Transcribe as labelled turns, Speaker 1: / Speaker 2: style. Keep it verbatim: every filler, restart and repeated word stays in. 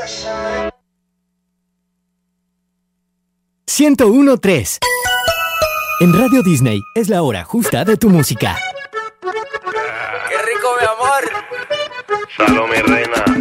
Speaker 1: ciento uno punto tres. En Radio Disney es la hora justa de tu música.
Speaker 2: ¡Qué rico, mi amor!
Speaker 3: Salome, reina.